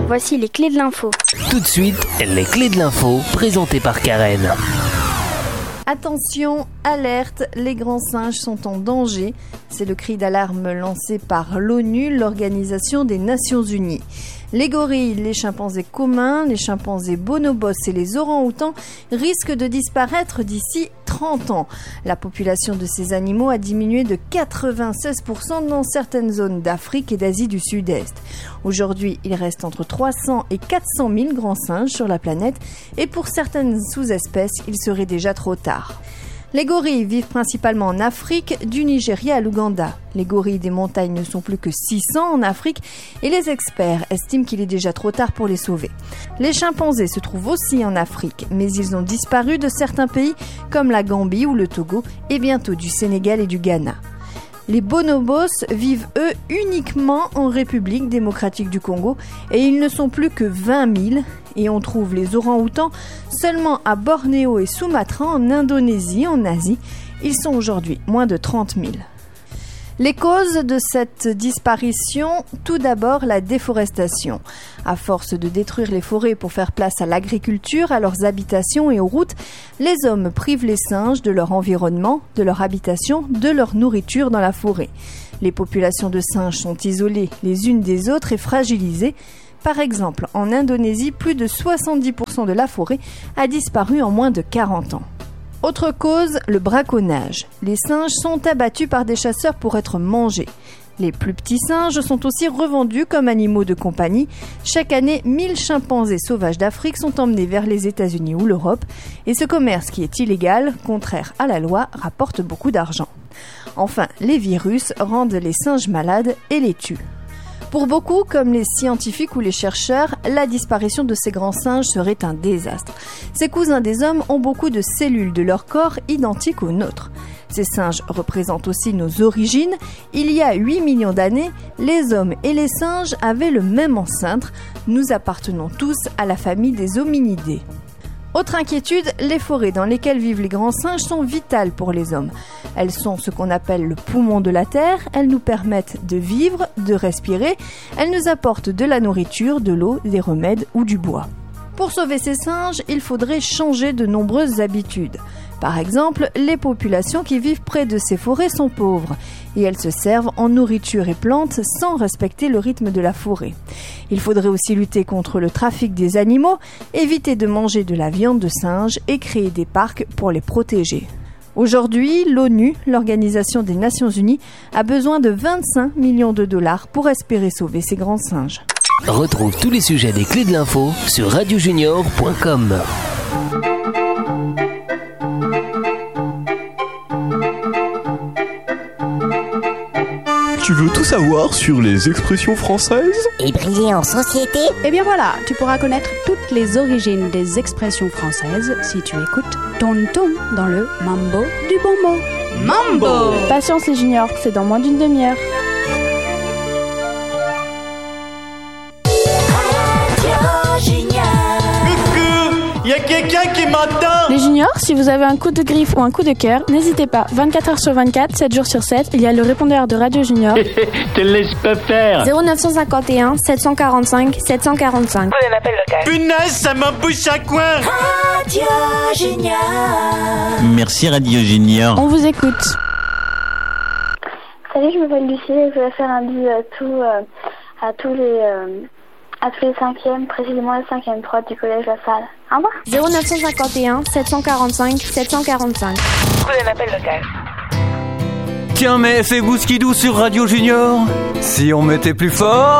Voici les clés de l'info. Tout de suite, les clés de l'info, présentées par Karen. Attention, alerte, les grands singes sont en danger. C'est le cri d'alarme lancé par l'ONU, l'Organisation des Nations Unies. Les gorilles, les chimpanzés communs, les chimpanzés bonobos et les orang-outans risquent de disparaître d'ici 30 ans. La population de ces animaux a diminué de 96% dans certaines zones d'Afrique et d'Asie du Sud-Est. Aujourd'hui, il reste entre 300 et 400 000 grands singes sur la planète et pour certaines sous-espèces, il serait déjà trop tard. Les gorilles vivent principalement en Afrique, du Nigeria à l'Ouganda. Les gorilles des montagnes ne sont plus que 600 en Afrique et les experts estiment qu'il est déjà trop tard pour les sauver. Les chimpanzés se trouvent aussi en Afrique, mais ils ont disparu de certains pays comme la Gambie ou le Togo et bientôt du Sénégal et du Ghana. Les bonobos vivent, eux, uniquement en République démocratique du Congo et ils ne sont plus que 20 000 et on trouve les orang-outans seulement à Bornéo et Sumatra en Indonésie, en Asie. Ils sont aujourd'hui moins de 30 000. Les causes de cette disparition, tout d'abord la déforestation. À force de détruire les forêts pour faire place à l'agriculture, à leurs habitations et aux routes, les hommes privent les singes de leur environnement, de leur habitation, de leur nourriture dans la forêt. Les populations de singes sont isolées les unes des autres et fragilisées. Par exemple, en Indonésie, plus de 70% de la forêt a disparu en moins de 40 ans. Autre cause, le braconnage. Les singes sont abattus par des chasseurs pour être mangés. Les plus petits singes sont aussi revendus comme animaux de compagnie. Chaque année, 1000 chimpanzés sauvages d'Afrique sont emmenés vers les États-Unis ou l'Europe. Et ce commerce qui est illégal, contraire à la loi, rapporte beaucoup d'argent. Enfin, les virus rendent les singes malades et les tuent. Pour beaucoup, comme les scientifiques ou les chercheurs, la disparition de ces grands singes serait un désastre. Ces cousins des hommes ont beaucoup de cellules de leur corps identiques aux nôtres. Ces singes représentent aussi nos origines. Il y a 8 millions d'années, les hommes et les singes avaient le même ancêtre. Nous appartenons tous à la famille des hominidés. Autre inquiétude, les forêts dans lesquelles vivent les grands singes sont vitales pour les hommes. Elles sont ce qu'on appelle le poumon de la terre, elles nous permettent de vivre, de respirer, elles nous apportent de la nourriture, de l'eau, des remèdes ou du bois. Pour sauver ces singes, il faudrait changer de nombreuses habitudes. Par exemple, les populations qui vivent près de ces forêts sont pauvres et elles se servent en nourriture et plantes sans respecter le rythme de la forêt. Il faudrait aussi lutter contre le trafic des animaux, éviter de manger de la viande de singe et créer des parcs pour les protéger. Aujourd'hui, l'ONU, l'Organisation des Nations Unies, a besoin de 25 millions de dollars pour espérer sauver ces grands singes. Retrouve tous les sujets des clés de l'info sur radiojunior.com. Tu veux tout savoir sur les expressions françaises? Et briller en société? Eh bien voilà, tu pourras connaître toutes les origines des expressions françaises si tu écoutes Tonton dans le Mambo du bon mot. Mambo! Patience les juniors, c'est dans moins d'une demi-heure. Il y a quelqu'un qui m'entend! Les juniors, si vous avez un coup de griffe ou un coup de cœur, n'hésitez pas. 24 heures sur 24, 7 jours sur 7, il y a le répondeur de Radio Junior. Te laisse pas faire. 0951 745 745. Prenez un appel local. Punaise, ça m'embouche à coin! Radio Junior. Merci Radio Junior. On vous écoute. Salut, je m'appelle Lucie et je voulais faire un bisou à tous les cinquièmes, précisément le 5e 3 du collège La Salle. Au revoir. 0951 745 745. Prenez un appel local. Tiens, mais fais-vous skidou sur Radio Junior. Si on mettait plus fort.